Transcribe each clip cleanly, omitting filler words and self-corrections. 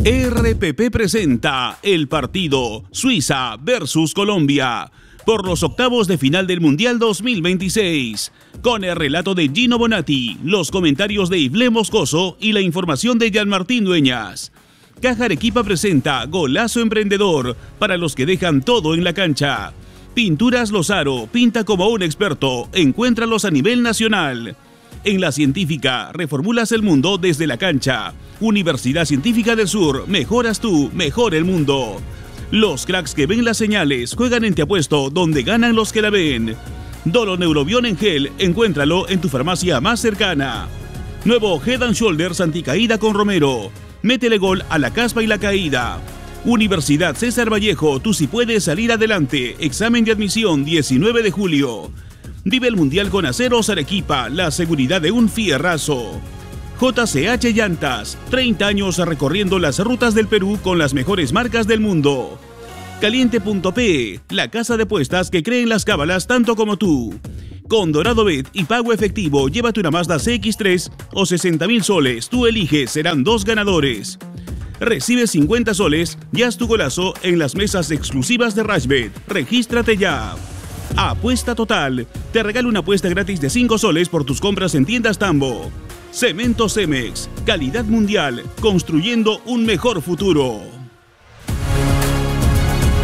RPP presenta el partido Suiza versus Colombia por los octavos de final del Mundial 2026, con el relato de Gino Bonatti, los comentarios de Iblé Moscoso y la información de Gianmartín Dueñas. Caja Arequipa presenta Golazo Emprendedor para los que dejan todo en la cancha. Pinturas Lozaro, pinta como un experto, encuéntralos a nivel nacional. En La Científica, reformulas el mundo desde la cancha. Universidad Científica del Sur, mejoras tú, mejor el mundo. Los cracks que ven las señales juegan en Te Apuesto, donde ganan los que la ven. Dolo Neurobión en gel, encuéntralo en tu farmacia más cercana. Nuevo Head & Shoulders anticaída con Romero. Métele gol a la caspa y la caída. Universidad César Vallejo, tú sí puedes salir adelante. Examen de admisión 19 de julio. Vive el Mundial con Aceros Arequipa, la seguridad de un fierrazo. JCH Llantas, 30 años recorriendo las rutas del Perú con las mejores marcas del mundo. Caliente.pe, la casa de apuestas que cree en las cábalas tanto como tú. Con Dorado Bet y pago efectivo, llévate una Mazda CX-3 o 60.000 soles, tú eliges, serán 2 ganadores. Recibe 50 soles y haz tu golazo en las mesas exclusivas de Rashbet. Regístrate ya. Apuesta Total, te regala una apuesta gratis de 5 soles por tus compras en tiendas Tambo. Cemento Cemex, calidad mundial, construyendo un mejor futuro.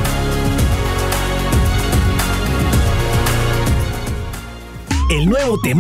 El nuevo tema